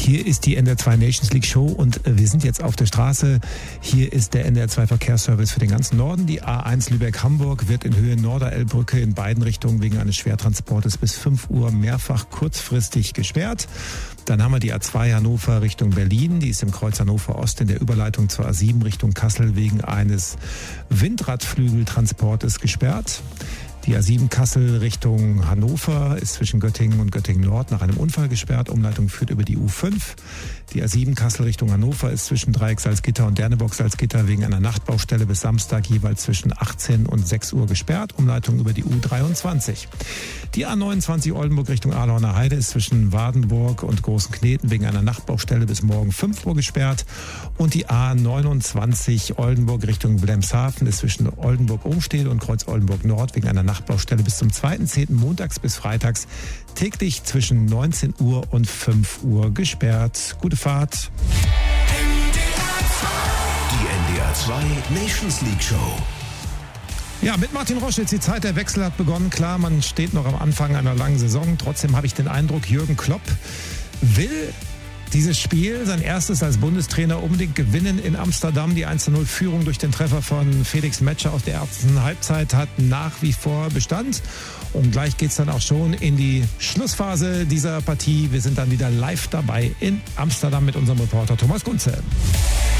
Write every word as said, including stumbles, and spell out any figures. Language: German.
Hier ist die N D R zwei Nations League Show und wir sind jetzt auf der Straße. Hier ist der N D R zwei Verkehrsservice für den ganzen Norden. Die A eins Lübeck-Hamburg wird in Höhe Norderelbbrücke in beiden Richtungen wegen eines Schwertransportes bis fünf Uhr mehrfach kurzfristig gesperrt. Dann haben wir die A zwei Hannover Richtung Berlin. Die ist im Kreuz Hannover Ost in der Überleitung zur A sieben Richtung Kassel wegen eines Windradflügeltransportes gesperrt. Die A sieben Kassel Richtung Hannover ist zwischen Göttingen und Göttingen Nord nach einem Unfall gesperrt. Umleitung führt über die U fünf. Die A sieben Kassel Richtung Hannover ist zwischen Dreieck Salzgitter und Dernebock Salzgitter wegen einer Nachtbaustelle bis Samstag jeweils zwischen achtzehn und sechs Uhr gesperrt. Umleitung über die U dreiundzwanzig. Die A neunundzwanzig Oldenburg Richtung Ahlhorner Heide ist zwischen Wadenburg und Großen Kneten wegen einer Nachtbaustelle bis morgen fünf Uhr gesperrt. Und die A neunundzwanzig Oldenburg Richtung Wilhelmshaven ist zwischen Oldenburg-Ohmstede und Kreuz Oldenburg Nord wegen einer Nachtbaustelle bis zum zweiten zehnten montags bis freitags täglich zwischen neunzehn Uhr und fünf Uhr gesperrt. Gute Fahrt. Die N D R zwei Nations League Show. Ja, mit Martin Roschitz, die Zeit der Wechsel hat begonnen. Klar, man steht noch am Anfang einer langen Saison. Trotzdem habe ich den Eindruck, Jürgen Klopp will dieses Spiel, sein erstes als Bundestrainer, unbedingt gewinnen in Amsterdam. Die eins zu null Führung durch den Treffer von Felix Metscher aus der ersten Halbzeit hat nach wie vor Bestand. Und gleich geht's dann auch schon in die Schlussphase dieser Partie. Wir sind dann wieder live dabei in Amsterdam mit unserem Reporter Thomas Gunze.